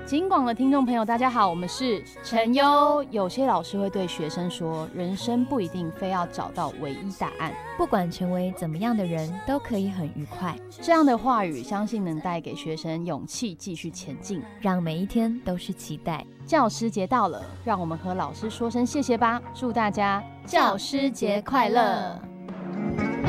金广的听众朋友大家好，我们是陈优。有些老师会对学生说，人生不一定非要找到唯一答案， 不管成为怎么样的人都可以很愉快。 这样的话语相信能带给学生勇气继续前进， 让每一天都是期待。 教师节到了，让我们和老师说声谢谢吧，祝大家教师节快乐。